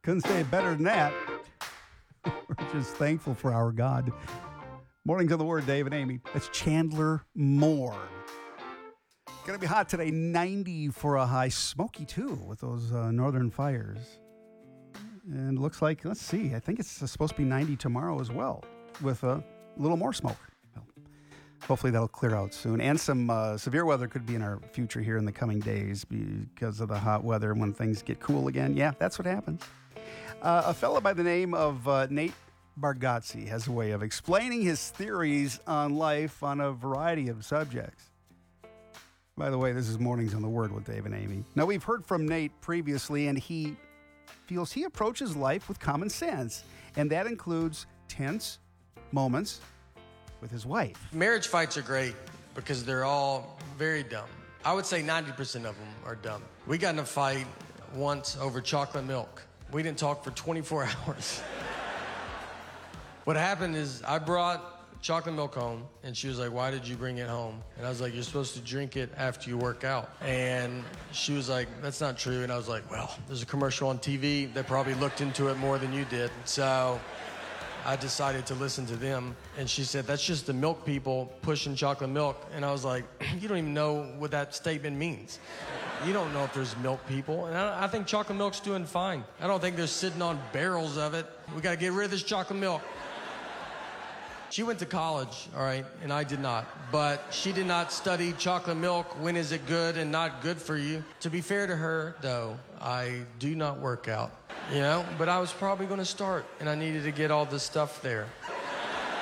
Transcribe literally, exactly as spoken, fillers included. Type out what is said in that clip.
Couldn't say it better than that. We're just thankful for our God. Morning to the Word, Dave and Amy. It's Chandler Moore. Going to be hot today, ninety for a high. Smoky, too, with those uh, northern fires. And looks like, let's see, I think it's supposed to be ninety tomorrow as well, with a little more smoke. Well, hopefully that'll clear out soon. And some uh, severe weather could be in our future here in the coming days because of the hot weather when things get cool again. Yeah, that's what happens. Uh, a fellow by the name of uh, Nate Bargatze has a way of explaining his theories on life on a variety of subjects. By the way, this is Mornings on the Word with Dave and Amy. Now, we've heard from Nate previously, and he feels he approaches life with common sense, and that includes tense moments with his wife. Marriage fights are great because they're all very dumb. I would say ninety percent of them are dumb. We got in a fight once over chocolate milk. We didn't talk for twenty-four hours. What happened is I brought chocolate milk home, and she was like, why did you bring it home? And I was like, you're supposed to drink it after you work out. And she was like, that's not true. And I was like, well, there's a commercial on T V. They probably looked into it more than you did. So I decided to listen to them. And she said, that's just the milk people pushing chocolate milk. And I was like, you don't even know what that statement means. You don't know if there's milk people. And I, I think chocolate milk's doing fine. I don't think they're sitting on barrels of it. We got to get rid of this chocolate milk. She went to college, all right, and I did not. But she did not study chocolate milk. When is it good and not good for you? To be fair to her, though, I do not work out, you know? But I was probably going to start, and I needed to get all this stuff there.